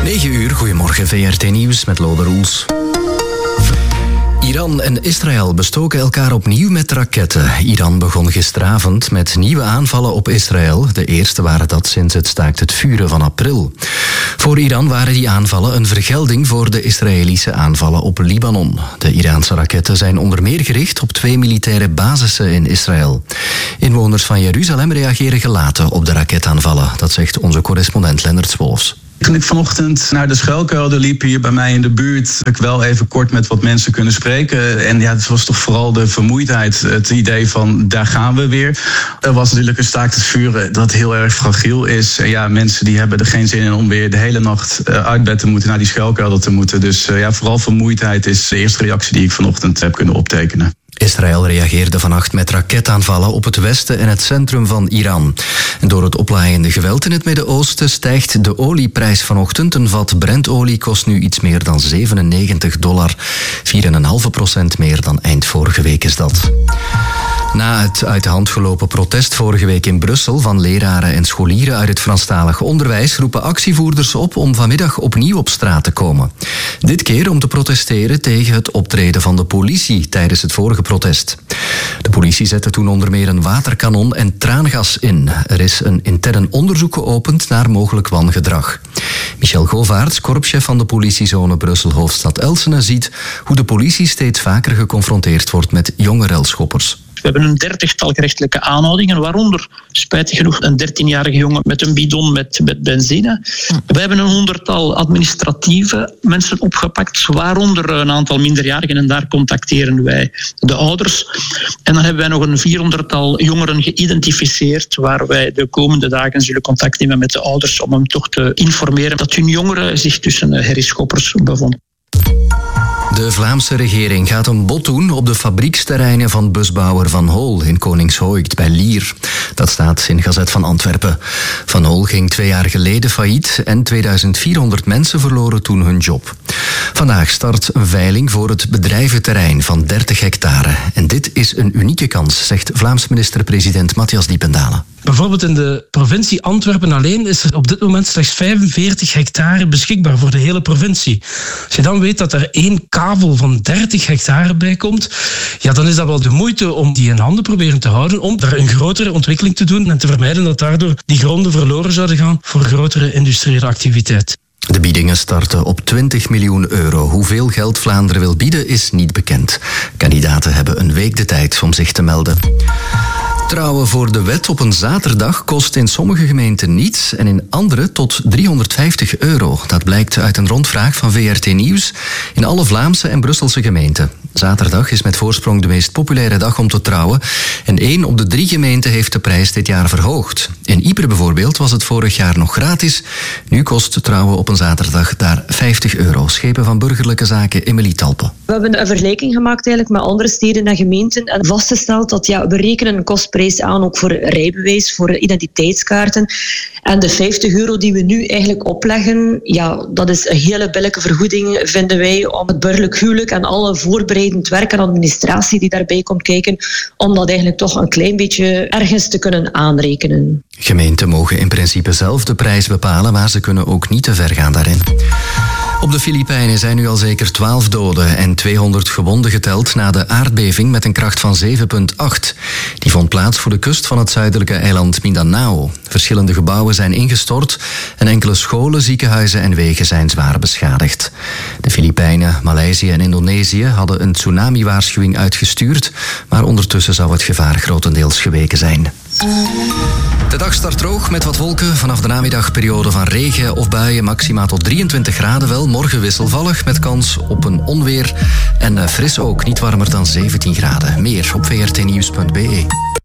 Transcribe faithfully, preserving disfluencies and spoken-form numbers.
negen uur, goedemorgen, V R T Nieuws met Lode Roels. Iran en Israël bestoken elkaar opnieuw met raketten. Iran begon gisteravond met nieuwe aanvallen op Israël. De eerste waren dat sinds het staakt het vuren van april. Voor Iran waren die aanvallen een vergelding voor de Israëlische aanvallen op Libanon. De Iraanse raketten zijn onder meer gericht op twee militaire basissen in Israël. Inwoners van Jeruzalem reageren gelaten op de raketaanvallen. Dat zegt onze correspondent Lennart Wolfs. Toen ik vanochtend naar de schuilkelder liep hier bij mij in de buurt, heb ik wel even kort met wat mensen kunnen spreken. En ja, het was toch vooral de vermoeidheid, het idee van daar gaan we weer. Er was natuurlijk een staakt het vuren dat heel erg fragiel is. En ja, mensen die hebben er geen zin in om weer de hele nacht uit bed te moeten, naar die schuilkelder te moeten. Dus ja, vooral vermoeidheid is de eerste reactie die ik vanochtend heb kunnen optekenen. Israël reageerde vannacht met raketaanvallen op het westen en het centrum van Iran. En door het oplaaiende geweld in het Midden-Oosten stijgt de olieprijs vanochtend. Een vat Brentolie kost nu iets meer dan zevenennegentig dollar. vier komma vijf procent meer dan eind vorige week is dat. Na het uit de hand gelopen protest vorige week in Brussel van leraren en scholieren uit het Franstalig onderwijs roepen actievoerders op om vanmiddag opnieuw op straat te komen. Dit keer om te protesteren tegen het optreden van de politie tijdens het vorige protest. De politie zette toen onder meer een waterkanon en traangas in. Er is een intern onderzoek geopend naar mogelijk wangedrag. Michel Govaerts, korpschef van de politiezone Brussel-Hoofdstad Elsene, ziet hoe de politie steeds vaker geconfronteerd wordt met jonge relschoppers. We hebben een dertigtal gerechtelijke aanhoudingen, waaronder, spijtig genoeg, een dertienjarige jongen met een bidon met, met benzine. We hebben een honderdtal administratieve mensen opgepakt, waaronder een aantal minderjarigen, en daar contacteren wij de ouders. En dan hebben wij nog een vierhonderdtal jongeren geïdentificeerd, waar wij de komende dagen zullen contact nemen met de ouders om hem toch te informeren dat hun jongeren zich tussen herrieschoppers bevonden. De Vlaamse regering gaat een bod doen op de fabrieksterreinen van busbouwer Van Hol in Koningshoogt bij Lier. Dat staat in Gazet van Antwerpen. Van Hol ging twee jaar geleden failliet en tweeduizend vierhonderd mensen verloren toen hun job. Vandaag start een veiling voor het bedrijventerrein van dertig hectare. En dit is een unieke kans, zegt Vlaams minister-president Matthias Diependalen. Bijvoorbeeld in de provincie Antwerpen alleen is er op dit moment slechts vijfenveertig hectare beschikbaar voor de hele provincie. Als je dan weet dat er één kavel van dertig hectare bij komt, ja, dan is dat wel de moeite om die in handen proberen te houden, om daar een grotere ontwikkeling te doen en te vermijden dat daardoor die gronden verloren zouden gaan voor grotere industriële activiteit. De biedingen starten op twintig miljoen euro. Hoeveel geld Vlaanderen wil bieden is niet bekend. Kandidaten hebben een week de tijd om zich te melden. Trouwen voor de wet op een zaterdag kost in sommige gemeenten niets en in andere tot driehonderdvijftig euro. Dat blijkt uit een rondvraag van V R T Nieuws in alle Vlaamse en Brusselse gemeenten. Zaterdag is met voorsprong de meest populaire dag om te trouwen en één op de drie gemeenten heeft de prijs dit jaar verhoogd. In Ypres bijvoorbeeld was het vorig jaar nog gratis. Nu kost trouwen op een zaterdag daar vijftig euro. Schepen van Burgerlijke Zaken, Emily Talpe. We hebben een vergelijking gemaakt eigenlijk met andere steden en gemeenten en vastgesteld dat ja, we rekenen een kostprijs aan ook voor rijbewijs, voor identiteitskaarten. En de vijftig euro die we nu eigenlijk opleggen, ja, dat is een hele billijke vergoeding, vinden wij, om het burgerlijk huwelijk en alle voorbereidend werk en administratie die daarbij komt kijken, om dat eigenlijk toch een klein beetje ergens te kunnen aanrekenen. Gemeenten mogen in principe zelf de prijs bepalen, maar ze kunnen ook niet te ver gaan daarin. Op de Filipijnen zijn nu al zeker twaalf doden en tweehonderd gewonden geteld na de aardbeving met een kracht van zeven komma acht. Die vond plaats voor de kust van het zuidelijke eiland Mindanao. Verschillende gebouwen zijn ingestort en enkele scholen, ziekenhuizen en wegen zijn zwaar beschadigd. De Filipijnen, Maleisië en Indonesië hadden een tsunami-waarschuwing uitgestuurd, maar ondertussen zou het gevaar grotendeels geweken zijn. De dag start droog met wat wolken. Vanaf de namiddag periode van regen of buien, maxima tot drieëntwintig graden wel. Morgen wisselvallig met kans op een onweer. En fris ook, niet warmer dan zeventien graden. Meer op v r t nieuws punt b e.